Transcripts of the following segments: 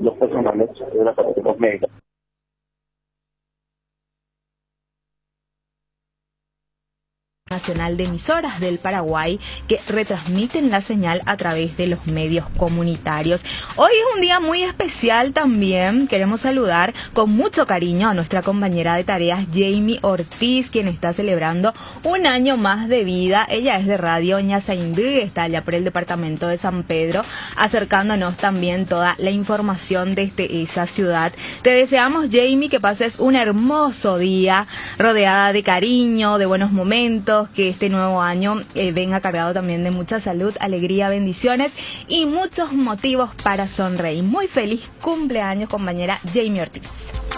los personales de las prácticas médicas. Nacional de Emisoras del Paraguay que retransmiten la señal a través de los medios comunitarios. Hoy es un día muy especial también. Queremos saludar con mucho cariño a nuestra compañera de tareas Jamie Ortiz, quien está celebrando un año más de vida. Ella es de Radio Ñasaindú, está allá por el departamento de San Pedro, acercándonos también toda la información desde esa ciudad. Te deseamos, Jamie, que pases un hermoso día rodeada de cariño, de buenos momentos, que este nuevo año venga cargado también de mucha salud, alegría, bendiciones y muchos motivos para sonreír. Muy feliz cumpleaños, compañera Jamie Ortiz.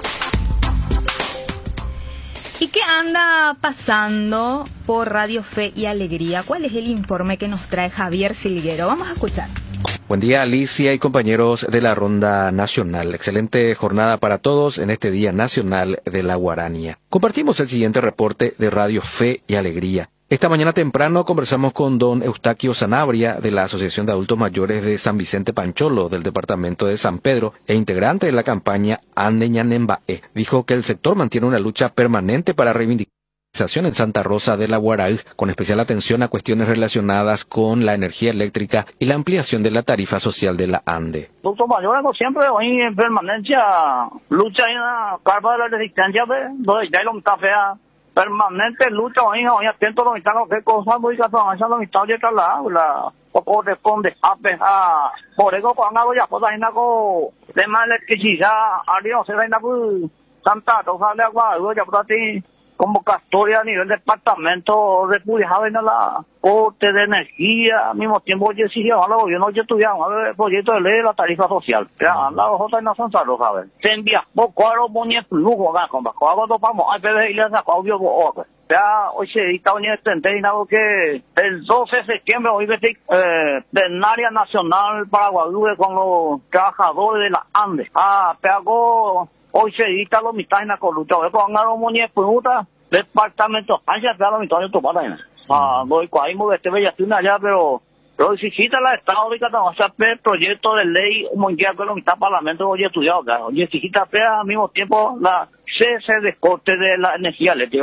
¿Y qué anda pasando por Radio Fe y Alegría? ¿Cuál es el informe que nos trae Javier Silguero? Vamos a escuchar. Buen día, Alicia y compañeros de la Ronda Nacional. Excelente jornada para todos en este Día Nacional de la Guarania. Compartimos el siguiente reporte de Radio Fe y Alegría. Esta mañana temprano conversamos con don Eustaquio Sanabria de la Asociación de Adultos Mayores de San Vicente Pancholo del departamento de San Pedro e integrante de la campaña Ande Ñanembae. Dijo que el sector mantiene una lucha permanente para reivindicar en Santa Rosa de la Guaral, con especial atención a cuestiones relacionadas con la energía eléctrica y la ampliación de la tarifa social de la ANDE. Adultos mayores siempre hoy en permanencia lucha en la carpa de la resistencia, donde ya lo está fea. Permanente lucha hoy atento a lo que cosas muy casadas, lo mitad de la o corresponde a por eso cuando hago ya cosas en algo de más electricidad, arriba se ven a Santa Rosa de la Guaral, ya por ti convocatoria a nivel departamento repudiado en la corte de energía, al mismo tiempo yo exigía a los gobiernos que estudiaban el proyecto de ley de la tarifa social. Ya, la otra no son salos, ¿sabes? Se envía poco a los muñecos, lujo, acá, con cuando topamos, hay PB y le sacó audio, ya, hoy se edita un algo que el 12 de septiembre hoy plenaria nacional paraguayú con los trabajadores de la ANDE. Pegó hoy se edita los mitad en la corrupta. Hoy con los muñecos, departamento, allá se los mitad de tu pata. Hoy cuando este bella tiene allá, pero si cita la Estado de Cataluña, el proyecto de ley mundial que lo mitad parlamento hoy estudiado, hoy si cita al mismo tiempo la cese de corte de la energía eléctrica.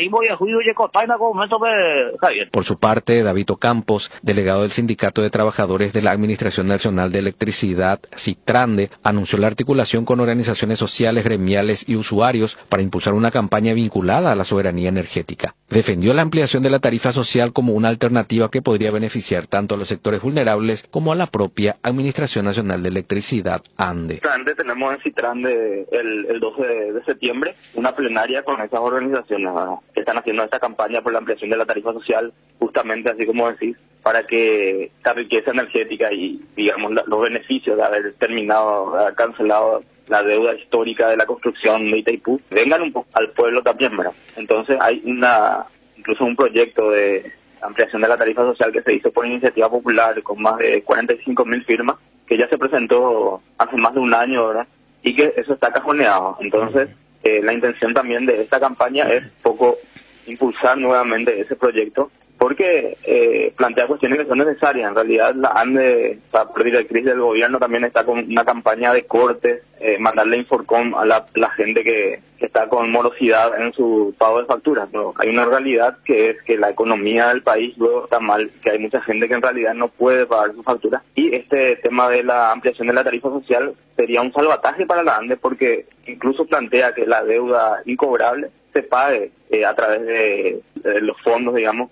Por su parte, David Campos, delegado del Sindicato de Trabajadores de la Administración Nacional de Electricidad, Citrande, anunció la articulación con organizaciones sociales, gremiales y usuarios para impulsar una campaña vinculada a la soberanía energética. Defendió la ampliación de la tarifa social como una alternativa que podría beneficiar tanto a los sectores vulnerables como a la propia Administración Nacional de Electricidad, ANDE. Tenemos en Citrande el 12 de septiembre una plenaria con esas organizaciones que están haciendo esta campaña por la ampliación de la tarifa social, justamente así como decís, para que esta riqueza energética y, digamos, los beneficios de haber terminado, de haber cancelado la deuda histórica de la construcción de Itaipú, vengan un poco al pueblo también, ¿verdad? Entonces hay incluso un proyecto de ampliación de la tarifa social que se hizo por iniciativa popular con más de 45.000 firmas, que ya se presentó hace más de un año, ¿verdad? Y que eso está cajoneado. Entonces, la intención también de esta campaña es poco impulsar nuevamente ese proyecto, porque plantea cuestiones que son necesarias. En realidad, la ANDE, por directriz del gobierno, también está con una campaña de cortes, mandarle Inforcom a la gente que está con morosidad en su pago de facturas. No, hay una realidad que es que la economía del país luego está mal, que hay mucha gente que en realidad no puede pagar su factura. Y este tema de la ampliación de la tarifa social sería un salvataje para la ANDE, porque incluso plantea que la deuda incobrable se pague a través de los fondos,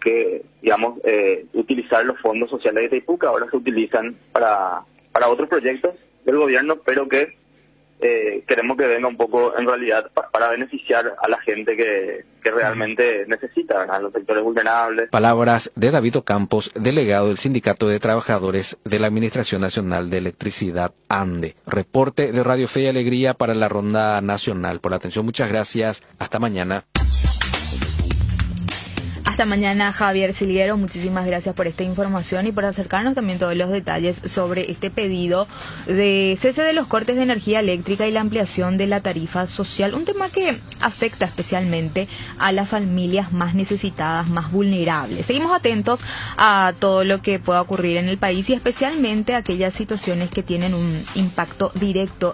utilizar los fondos sociales de Itaipú, que ahora se utilizan para otros proyectos del gobierno, pero que queremos que venga un poco en realidad para beneficiar a la gente que realmente necesita, a los sectores vulnerables. Palabras de David Campos, delegado del Sindicato de Trabajadores de la Administración Nacional de Electricidad, ANDE. Reporte de Radio Fe y Alegría para la Ronda Nacional. Por la atención, muchas gracias. Hasta mañana. Hasta mañana, Javier Silguero. Muchísimas gracias por esta información y por acercarnos también todos los detalles sobre este pedido de cese de los cortes de energía eléctrica y la ampliación de la tarifa social. Un tema que afecta especialmente a las familias más necesitadas, más vulnerables. Seguimos atentos a todo lo que pueda ocurrir en el país y especialmente a aquellas situaciones que tienen un impacto directo